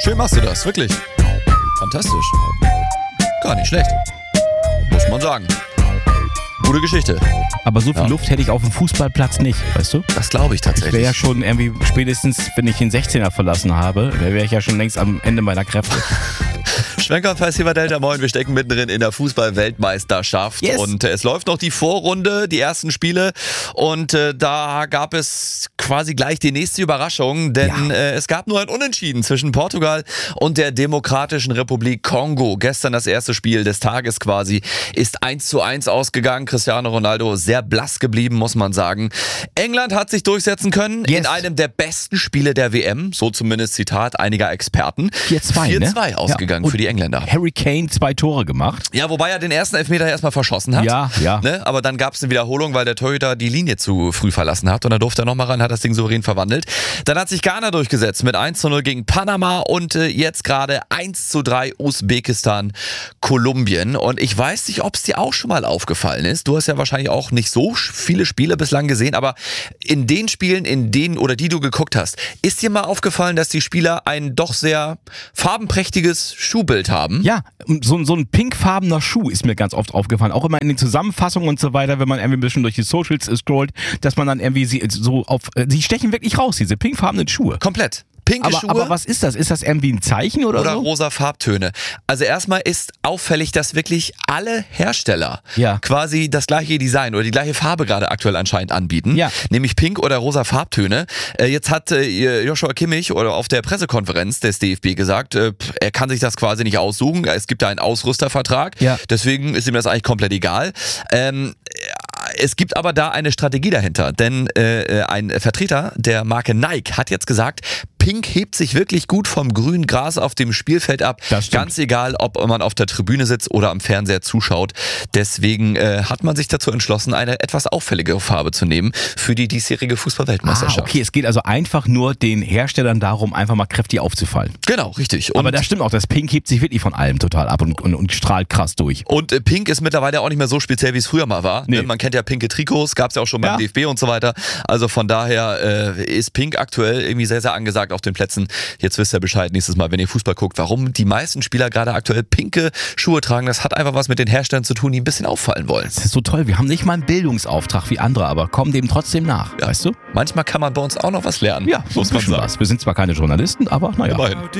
Schön machst du das, wirklich. Fantastisch. Gar nicht schlecht. Muss man sagen. Gute Geschichte. Aber so viel Luft hätte ich auf dem Fußballplatz nicht, weißt du? Das glaube ich Ich wäre tatsächlich. ja schon irgendwie spätestens, wenn ich den 16er verlassen habe, wäre ich ja schon längst am Ende meiner Kräfte. Schwenker-Festival Delta Moin, wir stecken mittendrin in der Fußball-Weltmeisterschaft. Yes. Und es läuft noch die Vorrunde, die ersten Spiele. Und da gab es quasi gleich die nächste Überraschung, denn es gab nur ein Unentschieden zwischen Portugal und der Demokratischen Republik Kongo. Gestern das erste Spiel des Tages quasi ist 1:1 ausgegangen. Cristiano Ronaldo sehr blass geblieben, muss man sagen. England hat sich durchsetzen können in einem der besten Spiele der WM, so zumindest Zitat einiger Experten. 4:2, ne? 4:2 ausgegangen für die Engländer. Harry Kane 2 Tore gemacht. Ja, wobei er den ersten Elfmeter erstmal verschossen hat. Ja. Ne? Aber dann gab es eine Wiederholung, weil der Torhüter die Linie zu früh verlassen hat. Und dann durfte er nochmal ran, hat das Ding souverän verwandelt. Dann hat sich Ghana durchgesetzt mit 1:0 gegen Panama und jetzt gerade 1:3 Usbekistan, Kolumbien. Und ich weiß nicht, ob es dir auch schon mal aufgefallen ist. Du hast ja wahrscheinlich auch nicht so viele Spiele bislang gesehen, aber in den Spielen, die du geguckt hast, ist dir mal aufgefallen, dass die Spieler ein doch sehr farbenprächtiges Schuhbild haben? Ja, so ein pinkfarbener Schuh ist mir ganz oft aufgefallen. Auch immer in den Zusammenfassungen und so weiter, wenn man irgendwie ein bisschen durch die Socials scrollt, dass man dann irgendwie sie stechen wirklich raus, diese pinkfarbenen Schuhe. Komplett. Pinke Schuhe. Aber was ist das? Ist das irgendwie ein Zeichen oder so? rosa Farbtöne. Also erstmal ist auffällig, dass wirklich alle Hersteller quasi das gleiche Design oder die gleiche Farbe gerade aktuell anscheinend anbieten. Ja. Nämlich pink oder rosa Farbtöne. Jetzt hat Joshua Kimmich oder auf der Pressekonferenz des DFB gesagt, er kann sich das quasi nicht aussuchen. Es gibt da einen Ausrüstervertrag. Ja. Deswegen ist ihm das eigentlich komplett egal. Es gibt aber da eine Strategie dahinter, denn ein Vertreter der Marke Nike hat jetzt gesagt, Pink hebt sich wirklich gut vom grünen Gras auf dem Spielfeld ab. Das stimmt. Ganz egal, ob man auf der Tribüne sitzt oder am Fernseher zuschaut. Deswegen hat man sich dazu entschlossen, eine etwas auffälligere Farbe zu nehmen für die diesjährige Fußball-Weltmeisterschaft. Okay, es geht also einfach nur den Herstellern darum, einfach mal kräftig aufzufallen. Genau, richtig. Und Aber das stimmt auch, das Pink hebt sich wirklich von allem total ab und strahlt krass durch. Und Pink ist mittlerweile auch nicht mehr so speziell, wie es früher mal war. Nee. Man kennt ja pinke Trikots, gab es ja auch schon beim DFB und so weiter. Also von daher ist Pink aktuell irgendwie sehr, sehr angesagt auf den Plätzen. Jetzt wisst ihr Bescheid nächstes Mal, wenn ihr Fußball guckt, warum die meisten Spieler gerade aktuell pinke Schuhe tragen. Das hat einfach was mit den Herstellern zu tun, die ein bisschen auffallen wollen. Das ist so toll, wir haben nicht mal einen Bildungsauftrag wie andere, aber kommen dem trotzdem nach, weißt du? Manchmal kann man bei uns auch noch was lernen, Ja, muss man sagen. Wir sind zwar keine Journalisten, aber naja. Immerhin.